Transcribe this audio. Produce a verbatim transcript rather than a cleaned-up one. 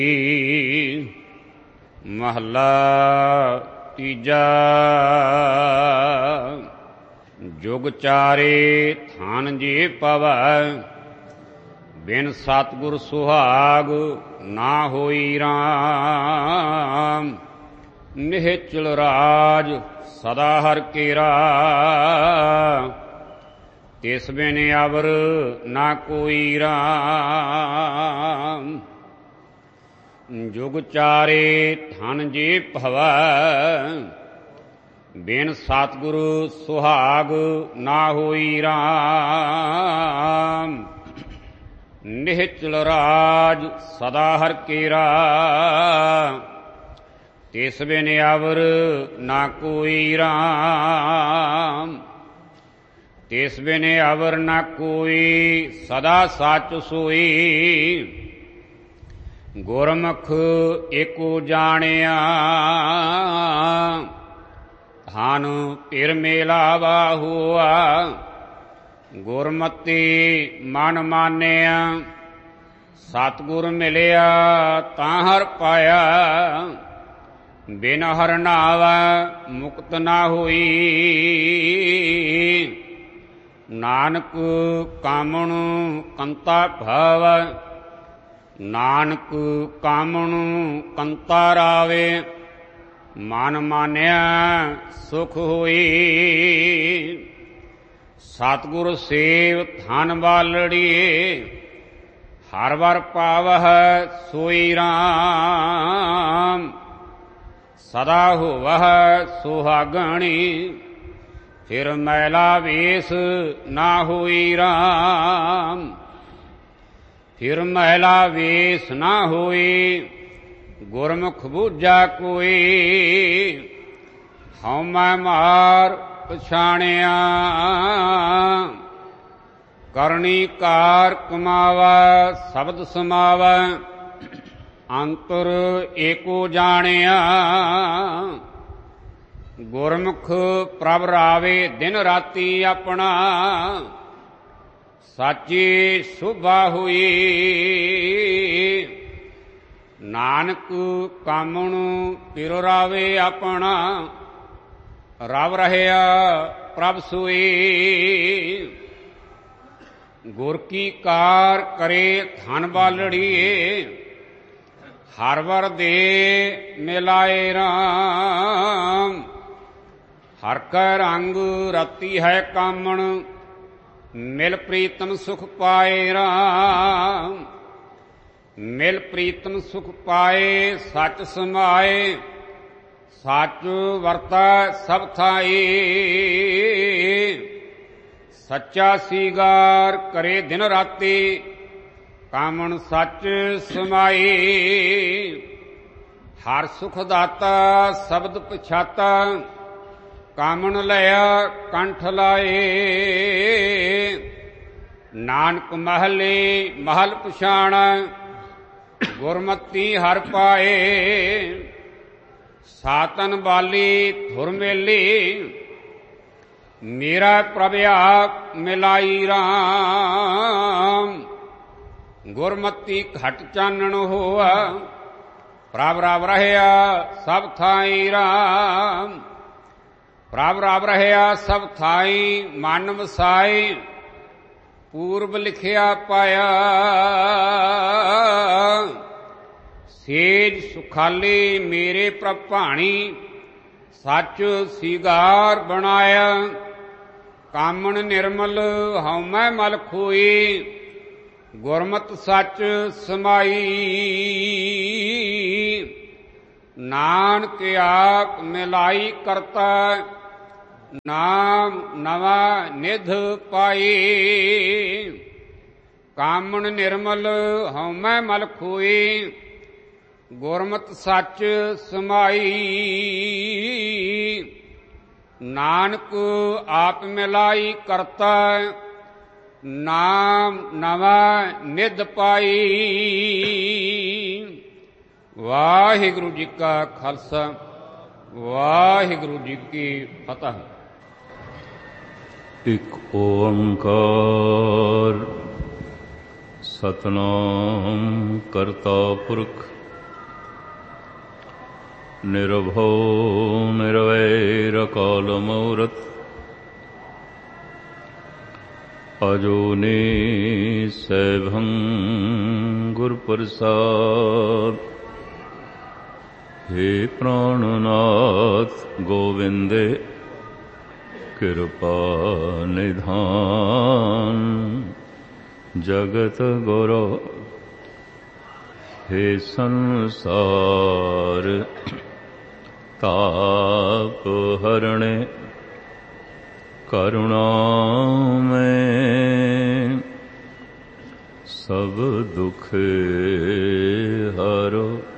ਮਹੱਲਾ ਤੀਜਾ। ਜੁਗ ਚਾਰੇ ਥਾਨ ਜੇ ਪਵੈ, ਬਿਨ ਸਤਿਗੁਰ ਸੁਹਾਗ ਨਾ ਹੋਈ ਰਾਮ। ਨਿਹਚਲ ਰਾਜ ਸਦਾ ਹਰਿ ਕੇਰਾ, ਤਿਸ ਬਿਨ ਅਵਰ ਨਾ ਕੋਈ ਰਾਮ। ਜੁਗ ਚਾਰੇ ਥਨ ਜੇ ਭਵੈ, ਬਿਨ ਸਤਿਗੁਰ ਸੁਹਾਗ ਨਾ ਹੋਈ ਰਾਮ। ਨਿਹਚਲ ਰਾਜ ਸਦਾ ਹਰਿ ਕੇਰਾ, ਤਿਸ ਬਿਨ ਅਵਰ ਨਾ ਕੋਈ ਰਾਮ। ਤਿਸ ਬਿਨ ਅਵਰ ਨਾ ਕੋਈ, ਸਦਾ ਸੱਚ ਸੋਈ। ਗੁਰਮੁਖ ਏਕੋ ਜਾਣਿਆ, ਧਨ ਧਿਰ ਮੇਲਾਵਾ ਹੋਆ। ਗੁਰਮਤਿ ਮਨ ਮਾਨਿਆ, ਸਤਿਗੁਰ ਮਿਲਿਆ ਤਾਂ ਹਰਿ ਪਾਇਆ। ਬਿਨ ਹਰਿ ਨਾਵੈ ਮੁਕਤ ਨਾ ਹੋਈ, ਨਾਨਕ ਕਾਮਣੁ ਕੰਤਾ ਭਵ। ਨਾਨਕ ਕਾਮਣੁ ਕੰਤਾ ਰਾਵੇ, ਮਨ ਮਾਨਿਆ ਸੁਖ ਹੋਈ। ਸਤਿਗੁਰ ਸੇਵ ਧਨ ਬਾਲੜੀਏ, ਹਰਿ ਵਰ ਪਾਵਹਿ ਸੋਈ ਰਾਮ। ਸਦਾ ਹੋਵਹਿ ਸੁਹਾਗਣੀ, ਫਿਰ ਮੈਲਾ ਵੇਸ ਨਾ ਹੋਈ ਰਾਮ। ਫਿਰ ਮੈਲਾ ਵੇਸ ਨਾ ਹੋਈ, ਗੁਰਮੁਖ ਬੁੱਝਾ ਕੋਈ। ਹਉਮੈ ਮਾਰ ਪਛਾਣਿਆ, ਕਰਨੀ ਕਾਰ ਕਮਾਵੈ ਸ਼ਬਦ ਸਮਾਵੈ। ਅੰਤਰ ਏਕੋ ਜਾਣਿਆ, ਗੁਰਮੁਖ ਪ੍ਰਭ ਰਾਵੇ ਦਿਨ ਰਾਤੀ ਆਪਣਾ। ਸਾਚੀ ਸ਼ੋਭਾ ਹੋਈ, ਨਾਨਕ ਕਾਮਣੁ ਪਿਰ ਰਾਵੇ ਆਪਣਾ। ਰਵ ਰਹਿਆ ਪ੍ਰਭ ਸੋਈ, ਗੁਰ ਕੀ ਕਾਰ ਕਰੇ ਧਨ ਬਾਲੜੀਏ। ਹਰਿ ਵਰ ਦੇ ਮਿਲਾਏ ਰਾਮ, ਹਰਿ ਕੈ ਰੰਗ ਰਤੀ ਹੈ ਕਾਮਣ। ਮਿਲ ਪ੍ਰੀਤਮ ਸੁਖ ਪਾਏ ਰਾਮ। ਮਿਲ ਪ੍ਰੀਤਮ ਸੁਖ ਪਾਏ, ਸੱਚ ਸਮਾਏ। ਸੱਚ ਵਰਤੈ ਸਭ ਥਾਈ, ਸੱਚਾ ਸੀਗਾਰ ਕਰੇ ਦਿਨ ਰਾਤੀ। ਕਾਮਣ ਸੱਚ ਸਮਾਈ, ਹਰ ਸੁਖ ਦਾਤਾ ਸ਼ਬਦ ਪਛਾਤਾ। ਕਾਮਣ ਲਿਆ ਕੰਠ ਲਾਏ, ਨਾਨਕ ਮਹਲੇ ਮਹਲ ਪਛਾਣੈ। ਗੁਰਮਤੀ ਹਰਿ ਪਾਏ, ਸਾਤਨ ਬਾਲੀ ਧੁਰ ਮੇਲੀ। ਮੇਰਾ ਪ੍ਰਭ ਆਪ ਮਿਲਾਈ ਰਾਮ। ਗੁਰਮਤੀ ਘਟ ਚਾਨਣ ਹੋਆ, ਪ੍ਰਭ ਰਵ ਰਹਿਆ ਸਭ ਥਾਈ ਰਾਮ। ਪ੍ਰਭ ਰਵ ਰਹਿਆ ਸਭ ਥਾਈ, ਮਨ ਵਸਾਈ। ਪੂਰਬ ਲਿਖਿਆ ਪਾਇਆ, ਸੇਜ ਸੁਖਾਲੀ ਮੇਰੇ ਪ੍ਰਭ ਭਾਣੀ। ਸੱਚ ਸੀਗਾਰ ਬਣਾਇਆ, ਕਾਮਣ ਨਿਰਮਲ ਹਉਮੈ ਮਲ ਖੋਈ। ਗੁਰਮਤਿ ਸੱਚ ਸਮਾਈ, ਨਾਨਕ ਆਪ ਮਿਲਾਈ ਕਰਤਾ। ਨਾਮ ਨਵਾ ਨਿਧ ਪਾਈ, ਕਾਮਣ ਨਿਰਮਲ ਹਉਮੈ ਮਲ ਖੋਈ। ਗੁਰਮਤਿ ਸੱਚ ਸਮਾਈ, ਨਾਨਕ ਆਪ ਮਿਲਾਈ ਕਰਤਾ। ਨਾਮ ਨਵਾ ਨਿਧ ਪਾਈ। ਵਾਹਿਗੁਰੂ ਜੀ ਕਾ ਖਾਲਸਾ, ਵਾਹਿਗੁਰੂ ਜੀ ਕੀ ਫਤਿਹ। ਇਕ ਓੰਕਾਰ ਸਤਿਨਾਮ ਕਰਤਾ ਪੁਰਖ ਨਿਰਭਉ ਨਿਰਵੈਰ ਅਕਾਲ ਮੂਰਤ ਅਜੂਨੀ ਸੈਭੰ ਗੁਰ ਪ੍ਰਸਾਦ। ਹੇ ਪ੍ਰਾਣਨਾਥ ਗੋਵਿੰਦੇ ਕਿਰਪਾ ਨਿਧਾਨ। ਜਗਤ ਗੁਰੂ ਹੇ ਸੰਸਾਰ ਤਾਪ ਹਰਣੇ ਕਰੁਣਾਮੈ। ਸਭ ਦੁਖ ਹਰੋ